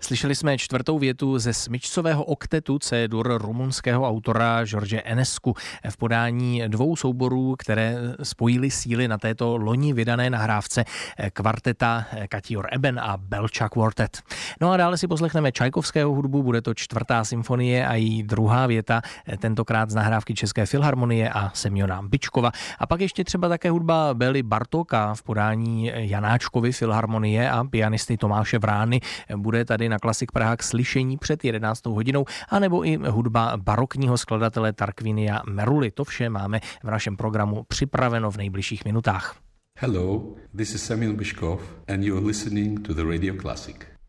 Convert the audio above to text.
Slyšeli jsme čtvrtou větu ze smyčcového oktetu C-dur rumunského autora George Enescu v podání dvou souborů, které spojily síly na této loni vydané nahrávce kvarteta Katyjor Eben a Belcha Quartet. No a dále si poslechneme Čajkovského hudbu, bude to čtvrtá symfonie a její druhá věta, tentokrát z nahrávky České filharmonie a Semjona Byčkova. A pak ještě třeba také hudba Bély Bartóka v podání Janáčkovy filharmonie a pianisty Tomáše Vrány. Bude tady na Klasik Praha k slyšení před 11. hodinou, anebo i hudba barokního skladatele Tarquínia Meruly. To vše máme v našem programu připraveno v nejbližších minutách. Hello, this is Semyon Byčkov and you're listening to the Radio Classic.